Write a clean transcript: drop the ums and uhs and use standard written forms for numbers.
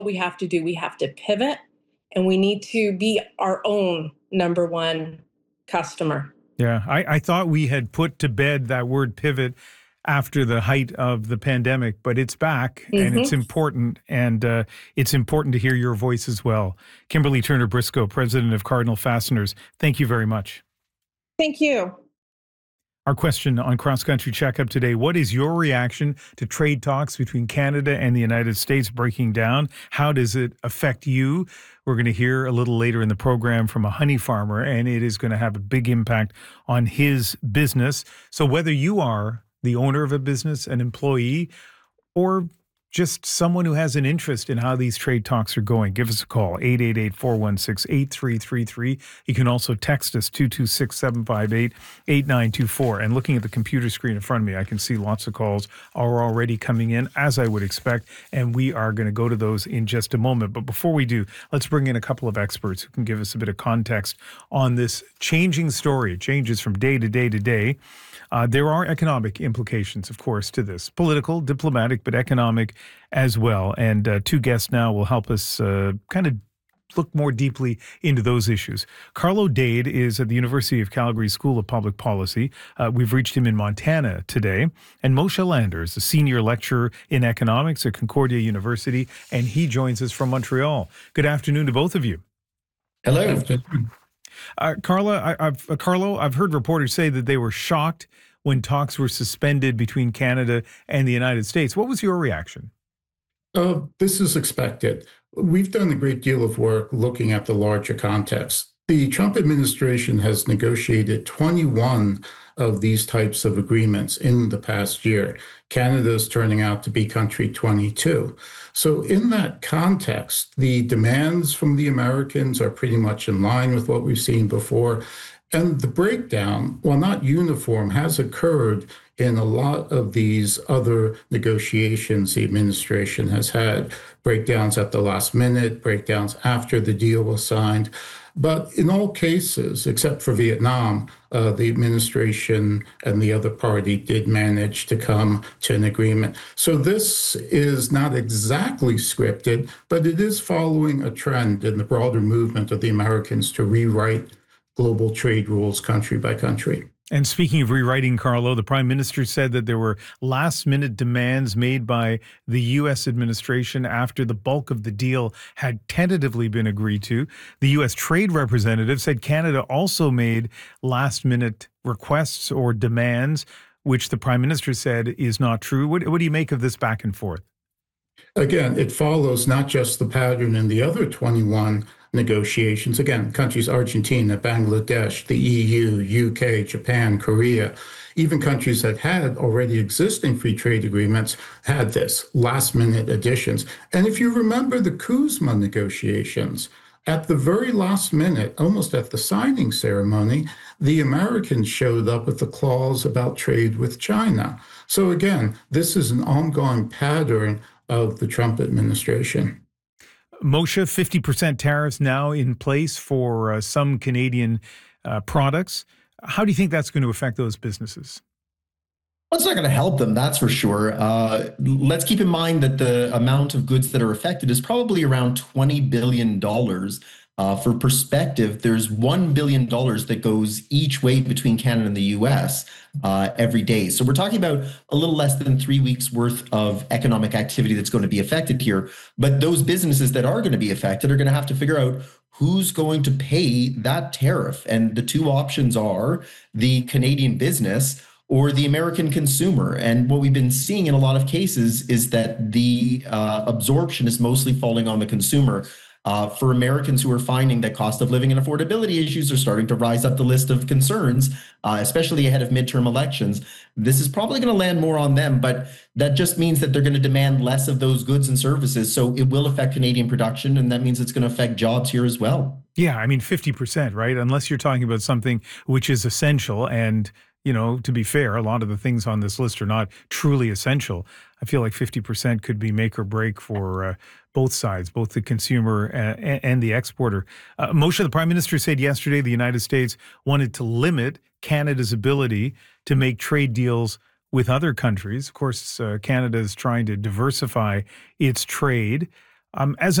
we have to do. We have to pivot, and we need to be our own number one customer. Yeah, I thought we had put to bed that word pivot after the height of the pandemic, but it's back and it's important. And it's important to hear your voice as well. Kimberly Turner Briscoe, president of Cardinal Fasteners, thank you very much. Thank you. Our question on Cross Country Checkup today: what is your reaction to trade talks between Canada and the United States breaking down? How does it affect you? We're going to hear a little later in the program from a honey farmer, and it is going to have a big impact on his business. So whether you are the owner of a business, an employee, or just someone who has an interest in how these trade talks are going, give us a call, 888-416-8333. You can also text us, 226-758-8924. And looking at the computer screen in front of me, I can see lots of calls are already coming in, as I would expect, and we are going to go to those in just a moment. But before we do, let's bring in a couple of experts who can give us a bit of context on this changing story. It changes from day to day to day. There are economic implications, of course, to this. Political, diplomatic, but economic as well. And two guests now will help us kind of look more deeply into those issues. Carlo Dade is at the University of Calgary School of Public Policy. We've reached him in Montana today. And Moshe Landers, a senior lecturer in economics at Concordia University, and he joins us from Montreal. Good afternoon to both of you. Hello. Carlo, I've heard reporters say that they were shocked when talks were suspended between Canada and the United States. What was your reaction? This is expected. We've done a great deal of work looking at the larger context. The Trump administration has negotiated 21 of these types of agreements in the past year. Canada is turning out to be country 22. So in that context, the demands from the Americans are pretty much in line with what we've seen before. And the breakdown, while not uniform, has occurred in a lot of these other negotiations the administration has had. Breakdowns at the last minute, breakdowns after the deal was signed. But in all cases, except for Vietnam, the administration and the other party did manage to come to an agreement. So this is not exactly scripted, but it is following a trend in the broader movement of the Americans to rewrite global trade rules country by country. And speaking of rewriting, Carlo, the Prime Minister said that there were last-minute demands made by the U.S. administration after the bulk of the deal had tentatively been agreed to. The U.S. Trade Representative said Canada also made last-minute requests or demands, which the Prime Minister said is not true. What do you make of this back and forth? Again, it follows not just the pattern in the other 21 negotiations. Again, countries Argentina, Bangladesh, the EU, UK, Japan, Korea, even countries that had already existing free trade agreements had this last-minute additions. And if you remember the Kuzma negotiations, at the very last minute, almost at the signing ceremony, the Americans showed up with a clause about trade with China. So again, this is an ongoing pattern of the Trump administration. Moshe, 50% tariffs now in place for some Canadian products. How do you think that's going to affect those businesses? Well, it's not going to help them, that's for sure. Let's keep in mind that the amount of goods that are affected is probably around $20 billion. For perspective, there's $1 billion that goes each way between Canada and the US every day. So we're talking about a little less than 3 weeks worth of economic activity that's going to be affected here. But those businesses that are going to be affected are going to have to figure out who's going to pay that tariff. And the two options are the Canadian business or the American consumer. And what we've been seeing in a lot of cases is that the absorption is mostly falling on the consumer. For Americans who are finding that cost of living and affordability issues are starting to rise up the list of concerns, especially ahead of midterm elections, this is probably going to land more on them, but that just means that they're going to demand less of those goods and services. So it will affect Canadian production, and that means it's going to affect jobs here as well. Yeah, I mean, 50%, right? Unless you're talking about something which is essential. And, you know, to be fair, a lot of the things on this list are not truly essential. I feel like 50% could be make or break for both sides, both the consumer and the exporter. Moshe, the Prime Minister said yesterday the United States wanted to limit Canada's ability to make trade deals with other countries. Of course, Canada is trying to diversify its trade. As